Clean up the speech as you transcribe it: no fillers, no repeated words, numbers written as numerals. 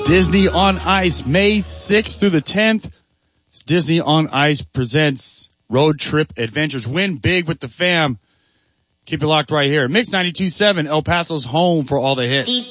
Disney on Ice, May 6th through the 10th. Disney on Ice presents Road Trip Adventures. Win big with the fam. Keep it locked right here. Mix 92.7, El Paso's home for all the hits.